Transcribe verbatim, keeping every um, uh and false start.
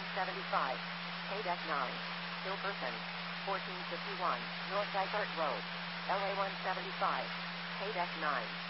seventy-five, K nine, Hilperson, fourteen fifty-one, North Dysart Road, L A one seventy-five, K nine.